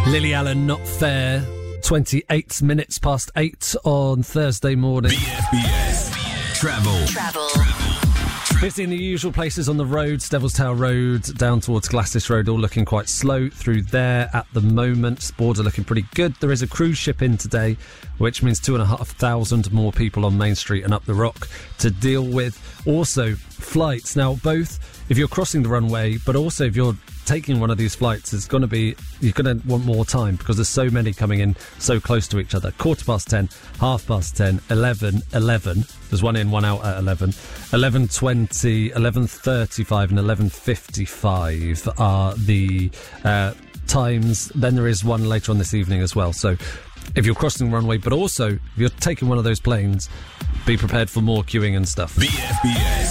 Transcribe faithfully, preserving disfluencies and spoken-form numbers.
Lily Allen, Not Fair. twenty-eight minutes past eight on Thursday morning. B F B S Travel. Travel. Busy in the usual places on the roads. Devil's Tower Road down towards Glastis Road, all looking quite slow through there at the moment. Boards are looking pretty good. There is a cruise ship in today, which means two and a half thousand more people on Main Street and up the Rock to deal with. Also, flights. Now, both if you're crossing the runway, but also if you're taking one of these flights, it's going to be, you're going to want more time because there's so many coming in so close to each other. Quarter past ten, half past ten, eleven, eleven. There's one in, one out at eleven. eleven twenty, eleven thirty-five and eleven fifty-five are the uh, times. Then there is one later on this evening as well. So if you're crossing the runway, but also if you're taking one of those planes, be prepared for more queuing and stuff. B F B S